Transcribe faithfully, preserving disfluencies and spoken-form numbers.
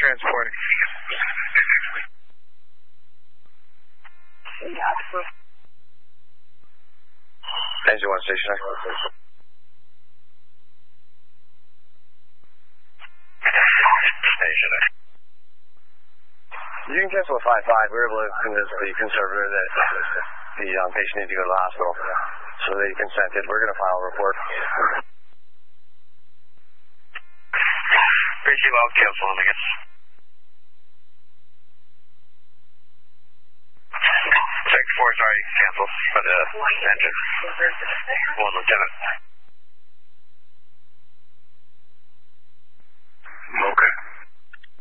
transporting. Engine one stationary. Stationary. You can cancel a five five. We were able to convince the conservator that the um, patient needs to go to the hospital. So they consented. We're going to file a report. Appreciate well, cancel on, I guess. Check four, sorry, cancel for the engine. One lieutenant.